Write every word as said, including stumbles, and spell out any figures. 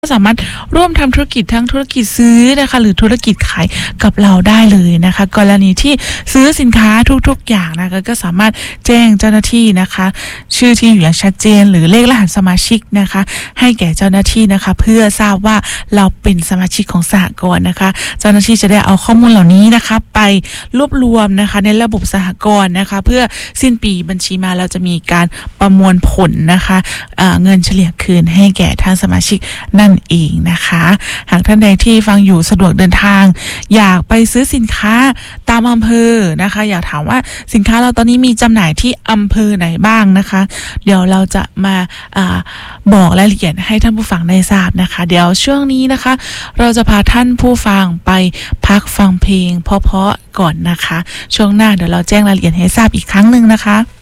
สามารถร่วมทำธุรกิจทั้งธุรกิจซื้อนะคะหรือธุรกิจขายกับเราได้เลยนะคะกรณีที่ซื้อสินค้าทุกๆอย่างนะคะก็สามารถแจ้งเจ้าหน้าที่นะคะชื่อที่อยู่อย่างชัดเจนหรือเลขรหัสสมาชิกนะคะให้แก่เจ้าหน้าที่นะคะเพื่อทราบว่าเราเป็นสมาชิกของสหกรณ์นะคะเจ้าหน้าที่จะได้เอาข้อมูลเหล่านี้นะคะไปรวบรวมนะคะในระบบสหกรณ์นะคะเพื่อสิ้นปีบัญชีมาเราจะมีการประมวลผลนะคะเอ่อเงินเฉลี่ยคืนให้แก่ทางสมาชิกนั่นเองนะคะหากท่านใดที่ฟังอยู่สะดวกเดินทางอยากไปซื้อสินค้าตามอำเภอนะคะอยากถามว่าสินค้าเราตอนนี้มีจำหน่ายที่อำเภอไหนบ้างนะคะเดี๋ยวเราจะมาอ่าบอกรายละเอียดให้ท่านผู้ฟังได้ทราบนะคะเดี๋ยวช่วงนี้นะคะเราจะพาท่านผู้ฟังไปพักฟังเพลงเพราะๆก่อนนะคะช่วงหน้าเดี๋ยวเราแจ้งรายละเอียดให้ทราบอีกครั้งหนึ่งนะคะ